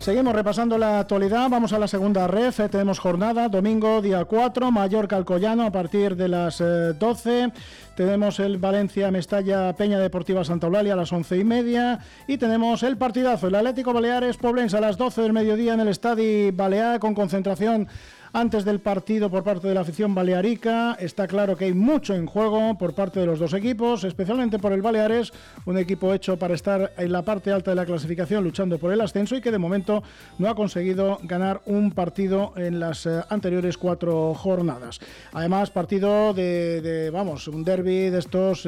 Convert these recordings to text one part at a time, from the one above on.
Seguimos repasando la actualidad, vamos a la segunda ref, tenemos jornada, domingo día 4, Mallorca-Alcoyano a partir de las 12, tenemos el Valencia-Mestalla Peña Deportiva Santa Eulalia a las 11:30 y tenemos el partidazo, el Atlético Baleares-Poblense a las 12 del mediodía en el Estadi Balear con concentración antes del partido por parte de la afición balearica. Está claro que hay mucho en juego por parte de los dos equipos, especialmente por el Baleares, un equipo hecho para estar en la parte alta de la clasificación luchando por el ascenso y que de momento no ha conseguido ganar un partido en las anteriores 4 jornadas. Además, partido vamos, un derbi de estos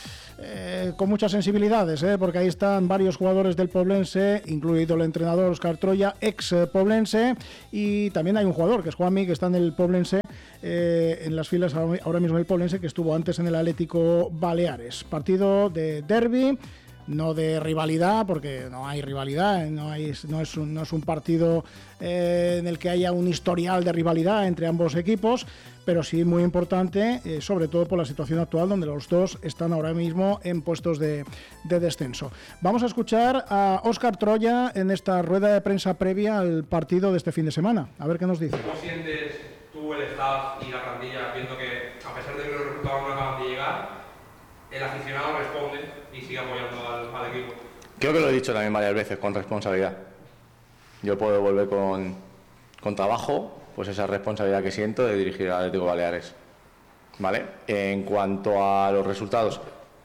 con muchas sensibilidades, porque ahí están varios jugadores del Poblense, incluido el entrenador Óscar Troya, ex Poblense, y también hay un jugador que es Juanmi, que está en el Poblense, en las filas ahora mismo del Poblense, que estuvo antes en el Atlético Baleares. Partido de derbi, no de rivalidad, porque no hay rivalidad, no es un partido en el que haya un historial de rivalidad entre ambos equipos, pero sí muy importante, sobre todo por la situación actual donde los dos están ahora mismo en puestos de descenso. Vamos a escuchar a Óscar Troya en esta rueda de prensa previa al partido de este fin de semana, a ver qué nos dice. ¿Cómo sientes tú, el staff y la plantilla, viendo que a pesar de que los resultados no acaban de llegar, el aficionado responde y sigue apoyando al equipo? Creo que lo he dicho también varias veces, con responsabilidad. Yo puedo volver con trabajo, pues esa responsabilidad que siento de dirigir al Atlético Baleares, ¿vale? En cuanto a los resultados,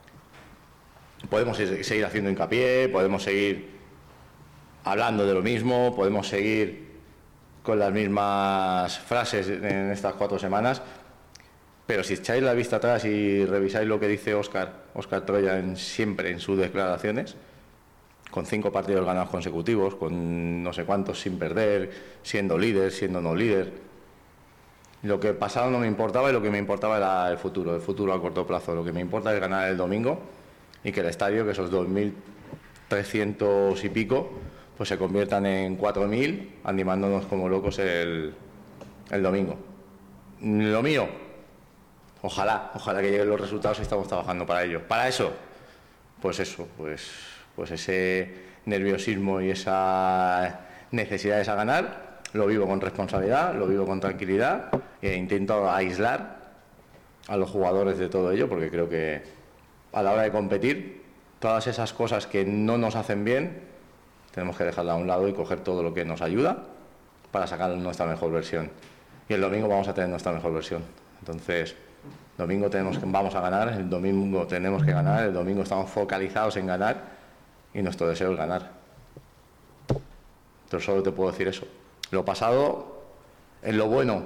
podemos seguir haciendo hincapié, podemos seguir hablando de lo mismo, podemos seguir con las mismas frases en estas 4 semanas, pero si echáis la vista atrás y revisáis lo que dice Óscar Troya siempre en sus declaraciones, con 5 partidos ganados consecutivos, con no sé cuántos sin perder, siendo líder, siendo no líder. Lo que pasado no me importaba y lo que me importaba era el futuro a corto plazo. Lo que me importa es ganar el domingo y que el estadio, que esos 2.300 y pico, pues se conviertan en 4.000, animándonos como locos el domingo. Lo mío, ojalá que lleguen los resultados y estamos trabajando para ello. Para eso, pues ese nerviosismo y esa necesidad de ganar, lo vivo con responsabilidad, lo vivo con tranquilidad e intento aislar a los jugadores de todo ello, porque creo que a la hora de competir, todas esas cosas que no nos hacen bien, tenemos que dejarlas a un lado y coger todo lo que nos ayuda para sacar nuestra mejor versión. Y el domingo vamos a tener nuestra mejor versión. Entonces, domingo vamos a ganar, el domingo tenemos que ganar, el domingo estamos focalizados en ganar y nuestro deseo es ganar. Entonces solo te puedo decir eso. Lo pasado, en lo bueno,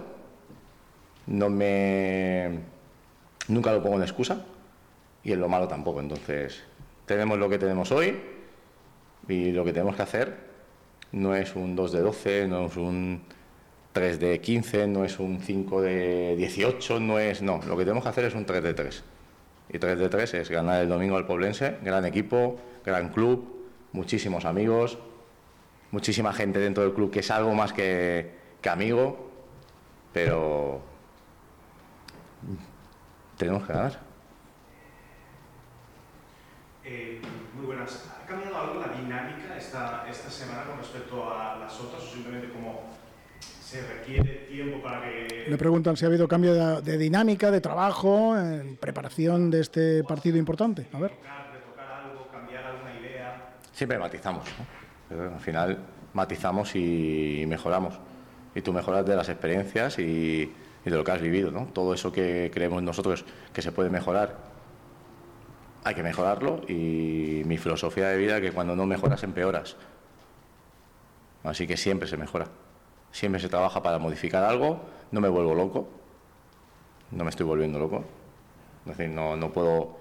nunca lo pongo en excusa, y en lo malo tampoco. Entonces, tenemos lo que tenemos hoy y lo que tenemos que hacer no es un 2 de 12, no es un 3 de 15, no es un 5 de 18, no, lo que tenemos que hacer es un 3 de 3. Y 3 de 3 es ganar el domingo al Poblense, gran equipo, gran club, muchísimos amigos, muchísima gente dentro del club que es algo más que amigo, pero tenemos que ganar. Muy buenas. ¿Ha cambiado algo la dinámica esta semana con respecto a las otras, o simplemente como se requiere tiempo para que...? Le preguntan si ha habido cambio de dinámica, de trabajo, en preparación de este partido importante. A ver. Retocar algo, cambiar alguna idea. Siempre matizamos, ¿no? Pero al final matizamos y mejoramos. Y tú mejoras de las experiencias y de lo que has vivido, ¿no? Todo eso que creemos nosotros que se puede mejorar, hay que mejorarlo, y mi filosofía de vida es que cuando no mejoras, empeoras. Así que siempre se mejora. Siempre se trabaja para modificar algo. No me vuelvo loco, no me estoy volviendo loco. Es decir, no puedo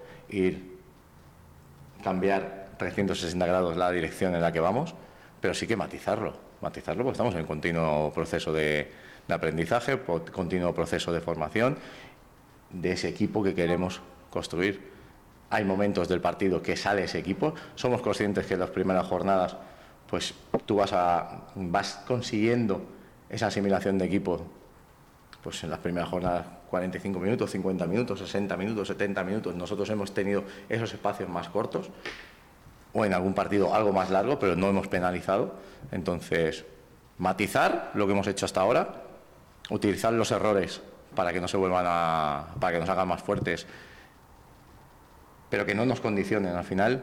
cambiar 360 grados la dirección en la que vamos, pero sí que matizarlo porque estamos en continuo proceso de aprendizaje, continuo proceso de formación de ese equipo que queremos construir. Hay momentos del partido que sale ese equipo. Somos conscientes que en las primeras jornadas pues tú vas consiguiendo esa asimilación de equipo, pues en las primeras jornadas 45 minutos, 50 minutos, 60 minutos, 70 minutos. Nosotros hemos tenido esos espacios más cortos. o en algún partido algo más largo, pero no hemos penalizado. Entonces, matizar lo que hemos hecho hasta ahora, utilizar los errores para que no se vuelvan para que nos hagan más fuertes, pero que no nos condicionen. Al final,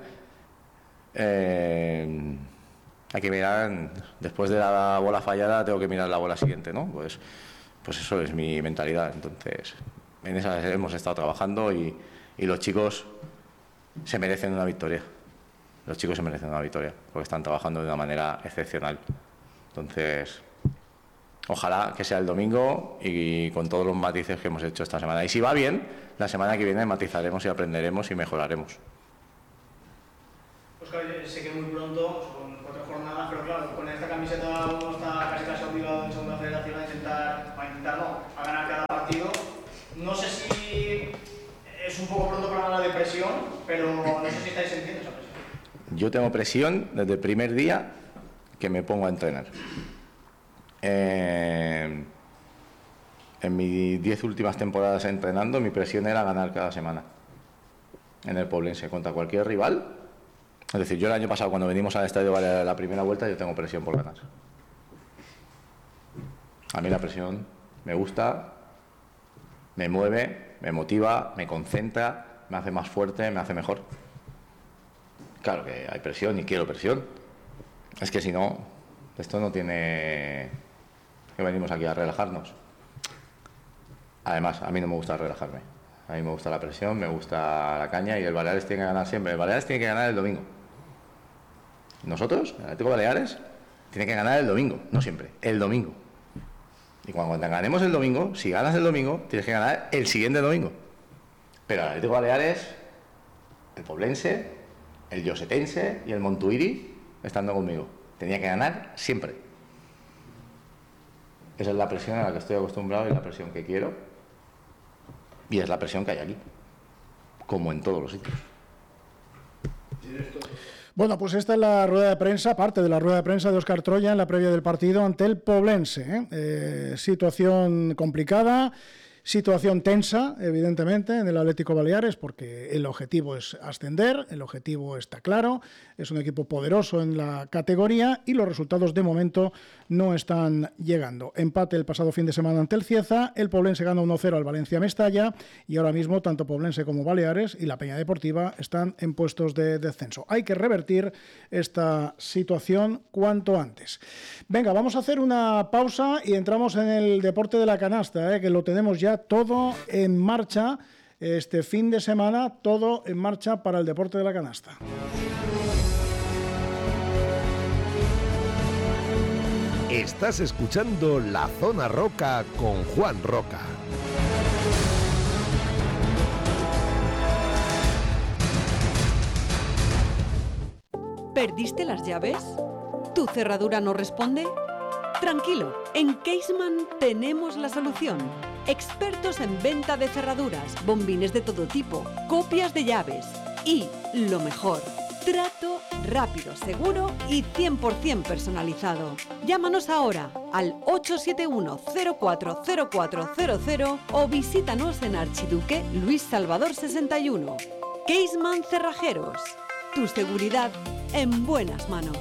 hay que mirar, después de la bola fallada, tengo que mirar la bola siguiente, ¿no? Pues eso es mi mentalidad. Entonces, en esa hemos estado trabajando y los chicos se merecen una victoria. Los chicos se merecen una victoria porque están trabajando de una manera excepcional. Entonces, ojalá que sea el domingo y con todos los matices que hemos hecho esta semana. Y si va bien, la semana que viene matizaremos y aprenderemos y mejoraremos. Óscar, sé que muy pronto, son 4 jornadas, pero claro, con esta camiseta uno está casi obligado en segunda federación a ganar cada partido. No sé si es un poco pronto para hablar de presión, pero no sé si estáis sintiendo esa presión. Yo tengo presión desde el primer día que me pongo a entrenar. En mis 10 últimas temporadas entrenando, mi presión era ganar cada semana en el Poblense contra cualquier rival. Es decir, yo el año pasado, cuando venimos al Estadio Baleares la primera vuelta, yo tengo presión por ganar. A mí la presión me gusta, me mueve, me motiva, me concentra, me hace más fuerte, me hace mejor. Claro que hay presión y quiero presión. Es que si no, esto no tiene... que venimos aquí a relajarnos. Además, a mí no me gusta relajarme. A mí me gusta la presión, me gusta la caña y el Baleares tiene que ganar siempre. El Baleares tiene que ganar el domingo. Nosotros, el Atlético Baleares, tiene que ganar el domingo, no siempre, el domingo. Y cuando ganemos el domingo, si ganas el domingo, tienes que ganar el siguiente domingo. Pero el Atlético Baleares, el Poblense, el Llosetense y el Montuïri, estando conmigo, tenía que ganar siempre. Esa es la presión a la que estoy acostumbrado y la presión que quiero. Y es la presión que hay aquí, como en todos los sitios. Bueno, pues esta es la rueda de prensa, parte de la rueda de prensa de Óscar Troya en la previa del partido ante el Poblense. Situación complicada, situación tensa, evidentemente, en el Atlético Baleares, porque el objetivo es ascender, el objetivo está claro, es un equipo poderoso en la categoría y los resultados de momento no están llegando. Empate el pasado fin de semana ante el Cieza, el Poblense gana 1-0 al Valencia Mestalla y ahora mismo tanto Poblense como Baleares y la Peña Deportiva están en puestos de descenso. Hay que revertir esta situación cuanto antes. Venga, vamos a hacer una pausa y entramos en el deporte de la canasta, que lo tenemos ya todo en marcha. Este fin de semana, todo en marcha para el deporte de la canasta. Estás escuchando La Zona Roca con Juan Roca. ¿Perdiste las llaves? ¿Tu cerradura no responde? Tranquilo, en Caseman tenemos la solución. Expertos en venta de cerraduras, bombines de todo tipo, copias de llaves y, lo mejor, trato rápido, seguro y 100% personalizado. Llámanos ahora al 871-040400 o visítanos en Archiduque Luis Salvador 61. Caseman Cerrajeros. Tu seguridad en buenas manos.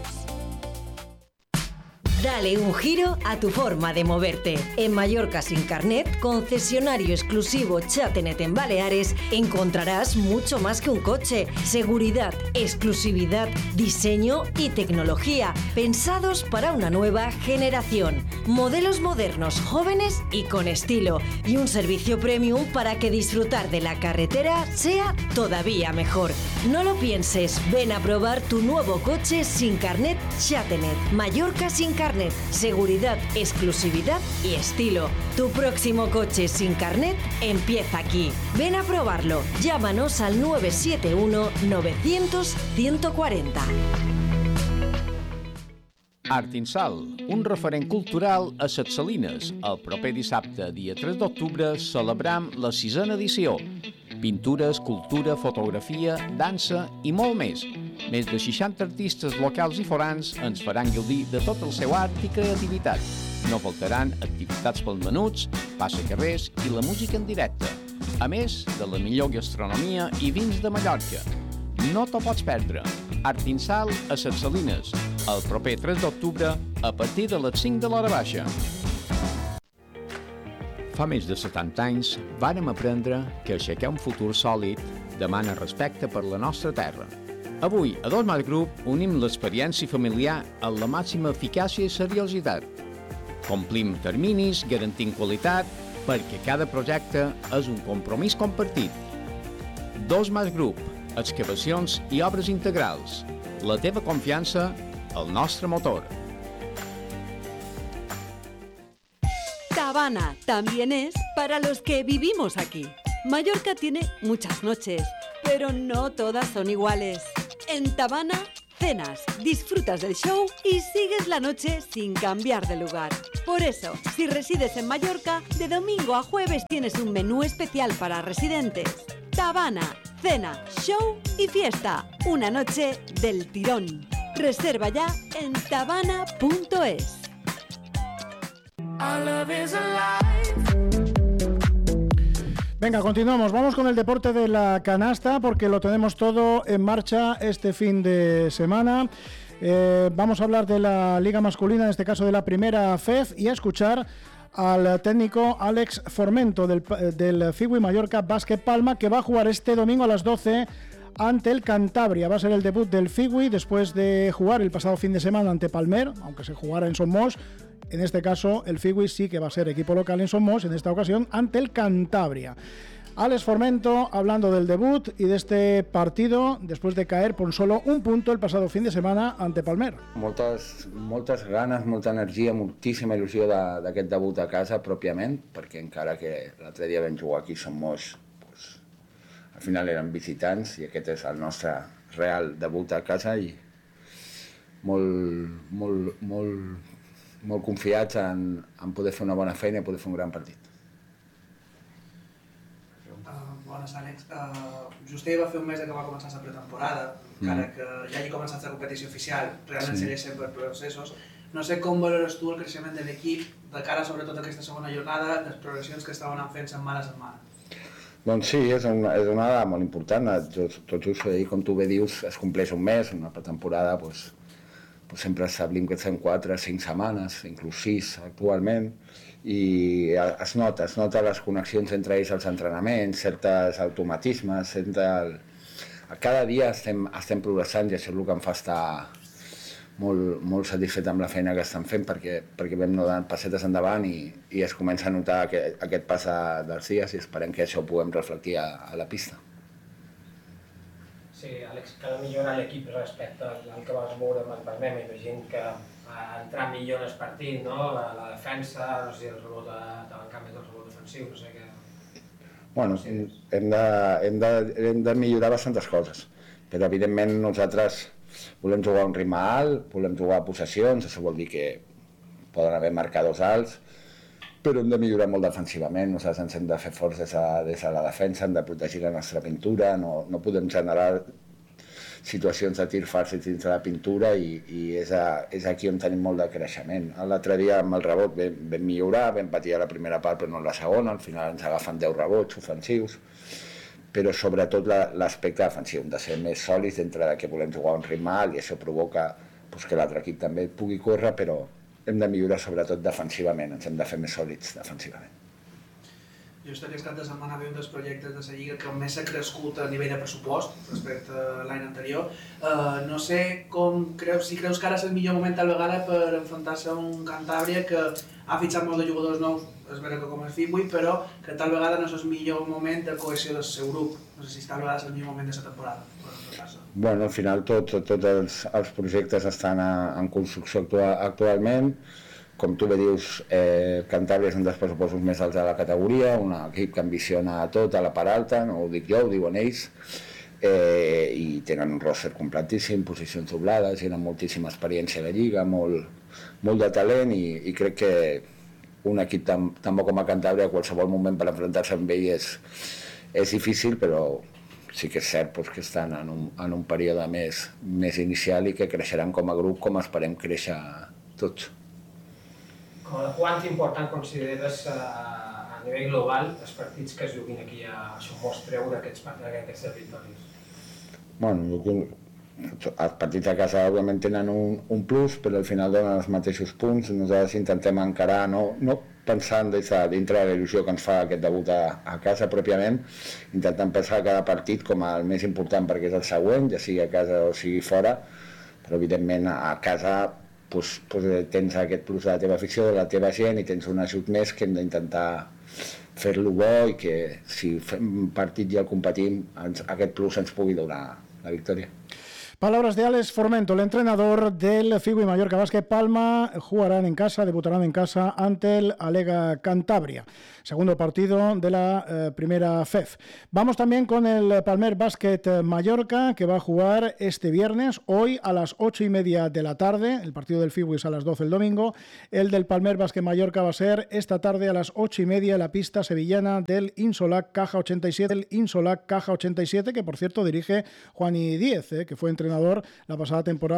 Dale un giro a tu forma de moverte. En Mallorca Sin Carnet, concesionario exclusivo Chatenet en Baleares, encontrarás mucho más que un coche. Seguridad, exclusividad, diseño y tecnología, pensados para una nueva generación. Modelos modernos, jóvenes y con estilo. Y un servicio premium para que disfrutar de la carretera sea todavía mejor. No lo pienses, ven a probar tu nuevo coche Sin Carnet Chatenet. Mallorca Sin Carnet. Seguridad, exclusividad y estilo. Tu próximo coche sin carnet empieza aquí. Ven a probarlo. Llámanos al 971 900 140. Artinsal, un referent cultural a Ses Salines. El proper dissabte, dia 3 d'octubre, celebram la 6a edició. Pintura, escultura, fotografia, dansa i molt més. Més de 60 artistes locals i forans ens faran gaudir de tot el seu art i creativitat. No faltaran activitats pels menuts, passacarrers i la música en directe, a més de la millor gastronomia i vins de Mallorca. No t'ho pots perdre. Artinsal a Ses Salines, el proper 3 d'octubre a partir de les 5 de l'hora baixa. Fa més de 70 anys vàrem aprendre que aixecar un futur sòlid demana respecte per la nostra terra. Avui, a Dos Mas Group, unim l'experiència familiar amb la màxima eficàcia i seriositat. Complim terminis, garantint qualitat, perquè cada projecte és un compromís compartit. Dos Mas Group, excavacions i obres integrals. La teva confiança, el nostre motor. Tabana también es para los que vivimos aquí. Mallorca tiene muchas noches, pero no todas son iguales. En Tabana, cenas, disfrutas del show y sigues la noche sin cambiar de lugar. Por eso, si resides en Mallorca, de domingo a jueves tienes un menú especial para residentes. Tabana, cena, show y fiesta. Una noche del tirón. Reserva ya en tabana.es. Venga, continuamos. Vamos con el deporte de la canasta porque lo tenemos todo en marcha este fin de semana. Vamos a hablar de la liga masculina, en este caso de la primera FEF, y a escuchar al técnico Alex Formento del Figui Mallorca Básquet Palma, que va a jugar este domingo a las 12 ante el Cantabria. Va a ser el debut del Figui después de jugar el pasado fin de semana ante Palmer, aunque se jugara en Somos. En este caso, el Figui sí que va a ser equipo local en Somos, en esta ocasión ante el Cantabria. Alex Formento hablando del debut y de este partido después de caer por solo un punto el pasado fin de semana ante Palmer. Moltes ganes, molta energia, moltíssima il·lusió d'aquest debut a casa pròpiament, perquè encara que l'altre dia vam jugar aquí a Somos, doncs, al final eren visitants i aquest és el nostre real debut a casa i molt confiats en poder fer una bona feina i poder fer un gran partit. Bones, Àlex. Just va fer un mes que va començar la pretemporada, encara que ja hagi començat la competició oficial, realment segueixen per processos. No sé com valores tu el creixement de l'equip de cara sobretot a aquesta segona jornada, les progressions que estaven fent setmana a setmana. Doncs sí, és una dada molt important. Tot just com tu bé dius, es compleix un mes, una pretemporada, sempre establim que estem 4 o 5 setmanes, inclús 6 actualment, i es nota les connexions entre ells als entrenaments, certs automatismes, cada dia estem progressant i això és el que em fa estar molt satisfet amb la feina que estan fent perquè vam donant passetes endavant i es comença a notar aquest pas dels dies i esperem que això ho puguem reflectir a la pista. Sí, Àlex, que ha de millorar l'equip respecte al que vas veure amb el Palmer. M'imagino que ha entrat millor en el partit, no? La defensa, no sé si el rebot t'ha canviat el rebot defensiu, no sé què... Bueno, hem de millorar bastantes coses, però evidentment nosaltres volem jugar a un ritme alt, volem jugar a possessions, això vol dir que poden haver marcadors alts, però hem de millorar molt defensivament, nosaltres ens hem de fer forts des de la defensa, hem de protegir la nostra pintura, no podem generar situacions de tir fàcils dins de la pintura i és aquí on tenim molt de creixement. L'altre dia amb el rebot vam millorar, vam patir a la primera part però no a la segona, al final ens agafen 10 rebots ofensius, però sobretot l'aspecte defensiu, hem de ser més sòlids dintre que volem jugar a un ritme alt i això provoca que l'altre equip també pugui córrer, però hem de millorar sobretot defensivament, ens hem de fer més sòlids defensivament. Just aquest cap de setmana ve un dels projectes de la Lliga que més s'ha crescut a nivell de pressupost respecte a l'any anterior. No sé si creus que ara és el millor moment tal vegada per enfrontar-se a un Cantàbria que ha fitxat molts de jugadors nous, és veritat que com el Figui, però que tal vegada no és el millor moment de cohesió del seu grup. No sé si tal vegada és el millor moment de la temporada. Bueno, al final tots els projectes estan en construcció actualment. Com tu bé dius, Cantàbria és un dels pressupostos més alts de la categoria, un equip que ambiciona a tot, a la part alta, no ho dic jo, ho diuen ells, i tenen un roster completíssim, posicions doblades, tenen moltíssima experiència a la Lliga, molt de talent i crec que un equip tan bo com a Cantàbria a qualsevol moment per enfrontar-se amb ell és difícil, però sí que és cert que estan en un període més inicial i que creixeran com a grup com esperem créixer tots. Quant important consideres a nivell global els partits que es juguin aquí a Somos treure aquests victòries? Bueno, els partits a casa òbviament tenen un plus, però al final donen els mateixos punts. Nosaltres intentem encarar, no pensant des de dintre de la il·lusió que ens fa aquest debut a casa pròpiament, intentant pensar cada partit com el més important perquè és el següent, ja sigui a casa o sigui fora, però evidentment a casa tens aquest plus de la teva afició, de la teva gent, i tens un ajut més que hem d'intentar fer-lo bo i que si fem un partit i el competim, aquest plus ens pugui donar la victòria. Palabras de Alex Formento, el entrenador del Figui Mallorca Basket Palma. Jugarán en casa, debutarán en casa ante el Alega Cantabria. Segundo partido de la primera FEF. Vamos también con el Palmer Basket Mallorca, que va a jugar este viernes, hoy a las 8:30 de la tarde. El partido del Figui es a las 12 el domingo. El del Palmer Basket Mallorca va a ser esta tarde a las 8:30 en la pista sevillana del Insolac Caja 87. El Insolac Caja 87, que por cierto dirige Juani Díez, que fue entrenador la pasada temporada